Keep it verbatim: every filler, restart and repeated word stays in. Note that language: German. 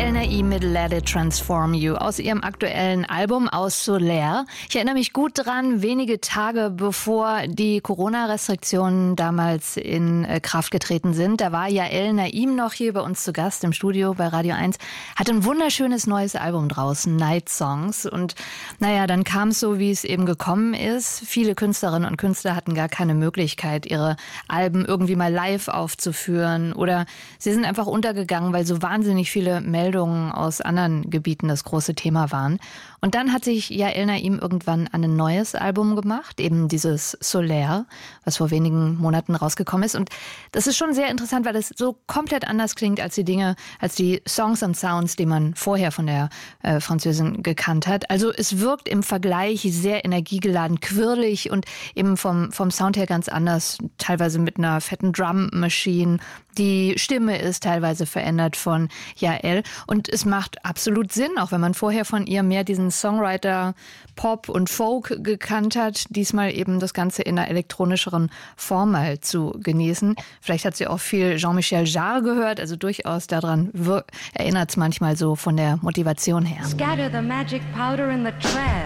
Yael Naim mit Let It Transform You aus ihrem aktuellen Album Aus Solaire. Ich erinnere mich gut dran, wenige Tage bevor die Corona-Restriktionen damals in Kraft getreten sind. Da war Yael Naim noch hier bei uns zu Gast im Studio bei Radio eins, hatte ein wunderschönes neues Album draußen, Night Songs. Und naja, dann kam es so, wie es eben gekommen ist. Viele Künstlerinnen und Künstler hatten gar keine Möglichkeit, ihre Alben irgendwie mal live aufzuführen. Oder sie sind einfach untergegangen, weil so wahnsinnig viele Meldungen aus anderen Gebieten das große Thema waren. Und dann hat sich Yael Naim irgendwann an ein neues Album gemacht, eben dieses Solaire, was vor wenigen Monaten rausgekommen ist. Und das ist schon sehr interessant, weil es so komplett anders klingt als die Dinge, als die Songs und Sounds, die man vorher von der äh, Französin gekannt hat. Also es wirkt im Vergleich sehr energiegeladen, quirlig und eben vom, vom Sound her ganz anders, teilweise mit einer fetten Drum-Machine. Die Stimme ist teilweise verändert von Yael und es macht absolut Sinn, auch wenn man vorher von ihr mehr diesen Songwriter Pop und Folk gekannt hat, diesmal eben das Ganze in einer elektronischeren Form mal zu genießen. Vielleicht hat sie auch viel Jean-Michel Jarre gehört, also durchaus daran erinnert es manchmal so von der Motivation her. Scatter the magic powder in the trash.